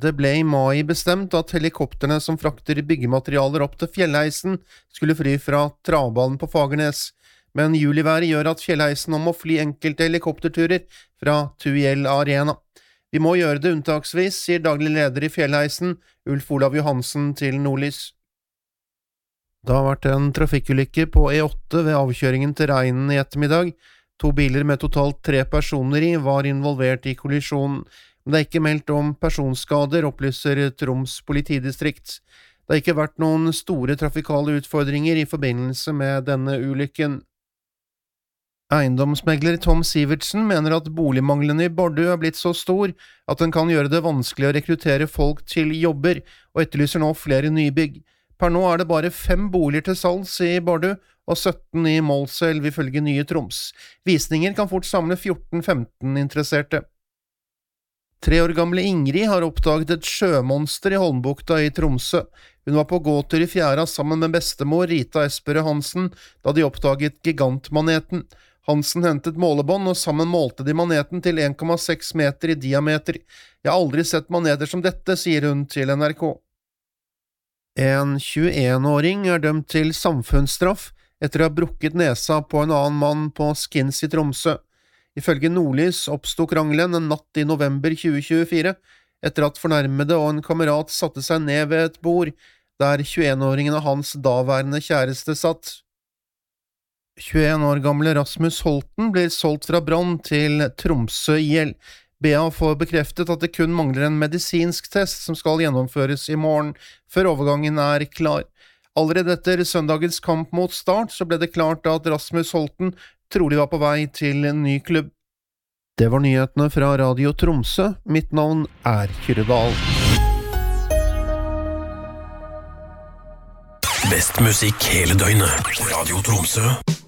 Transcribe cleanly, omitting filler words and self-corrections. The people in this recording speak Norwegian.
Det ble I mai bestemt at helikopterne som frakter byggematerialer opp til fjellheisen skulle fly fra travbanen på Fagernes, men juliværet gjør at fjellheisen nå må fly enkelte helikopterturer fra Tuiel Arena. Vi må gjøre det unntaksvis, sier daglig leder I fjellheisen, Ulf Olav Johansen til Nordlys. Det har vært en trafikkulykke på E8 ved avkjøringen til Reinen I ettermiddag. 2 biler med totalt 3 personer I var involvert I kollisjonen. Men det er ikke meldt om personskader, opplyser Troms politidistrikt. Det har ikke vært noen store trafikale utfordringer I forbindelse med denne ulykken. Eiendomsmegler Tom Sivertsen mener at boligmangelen I Bardu er blitt så stor at den kan gjøre det vanskelig å rekruttere folk til jobber, og etterlyser nå flere nybygg. Per nå er det bare 5 boliger til salgs I Bardu, og 17 I Målselv ifølge Nye Troms. Visninger kan fort samle 14-15 interesserte. 3 år gamle Ingrid har oppdaget et sjømonster I Holmbukta I Tromsø. Hun var på gåtur I fjæra sammen med bestemor Rita Esperø Hansen da de oppdaget gigantmaneten. Hansen hentet målebånd, og sammen målte de maneten til 1,6 meter I diameter. Jeg har aldri sett maneter som dette, sier hun til NRK. En 21-åring er dømt til samfunnsstraff etter å ha brukket nesa på en annen mann på Skins I Tromsø. Ifølge Nordlys oppstod krangelen en natt I november 2024, etter at fornærmede og en kamerat satte seg ned ved et bord, der 21-åringen og hans daværende kjæreste satt. 21 år gamle Rasmus Holten blir solgt fra Brann til Tromsø IL. BA får bekreftet at det kun mangler en medisinsk test som skal gjennomføres I morgen, før overgangen er klar. Allerede etter søndagens kamp mot Start så ble det klart at Rasmus Holten trolig var på vei til en ny klubb. Det var nyhetene fra Radio Tromsø. Mitt navn er Kyrre Dahl. Best musikk hele døgnet. Radio Tromsø.